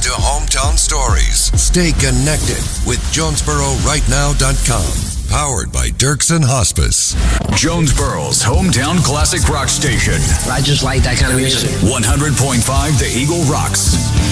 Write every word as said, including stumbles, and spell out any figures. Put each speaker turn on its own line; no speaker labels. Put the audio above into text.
to hometown stories. Stay connected with Jonesboro Right Now dot com. Powered by Dirksen Hospice.
Jonesboro's hometown classic rock station.
I just like that kind of music.
one hundred point five The Eagle rocks.